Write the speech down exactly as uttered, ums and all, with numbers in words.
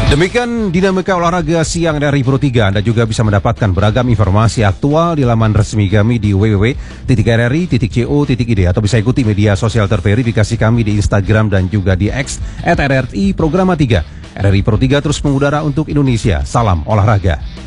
Demikian dinamika olahraga siang dari Pro tiga. Anda juga bisa mendapatkan beragam informasi aktual di laman resmi kami di w w w titik r r i titik co titik i d atau bisa ikuti media sosial terverifikasi kami di Instagram dan juga di X at r r i Programa tiga. R R I Pro tiga terus mengudara untuk Indonesia. Salam olahraga.